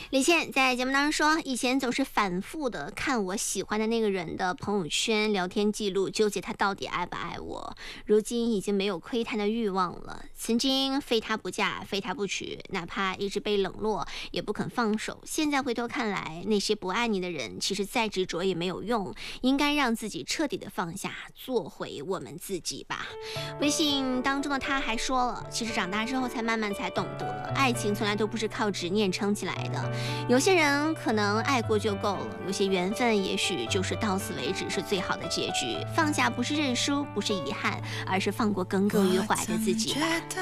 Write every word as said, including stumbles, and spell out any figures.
李现在节目当中说，以前总是反复的看我喜欢的那个人的朋友圈聊天记录，纠结他到底爱不爱我。如今已经没有窥探的欲望了，曾经非他不嫁，非他不娶，哪怕一直被冷落也不肯放手。现在回头看来，那些不爱你的人其实再执着也没有用，应该让自己彻底的放下，做回我们自己吧。微信当中的他还说了，其实长大之后才慢慢才懂得，爱情从来都不是靠执念撑起来的。有些人可能爱过就够了，有些缘分也许就是到此为止是最好的结局。放下不是认输，不是遗憾，而是放过耿耿于怀的自己吧。